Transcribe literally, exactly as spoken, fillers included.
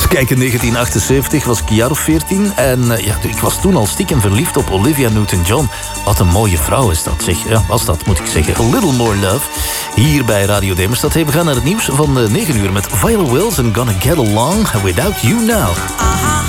Eens kijken, negentien achtenzeventig was ik een jaar of veertien. En uh, ja, ik was toen al stiekem verliefd op Olivia Newton-John. Wat een mooie vrouw is dat, zeg. Ja, was dat, moet ik zeggen. A Little More Love. Hier bij Radio Demerstad. Hey, we gaan naar het nieuws van uh, negen uur met Viola Wills en Gonna Get Along Without You Now. Uh-huh.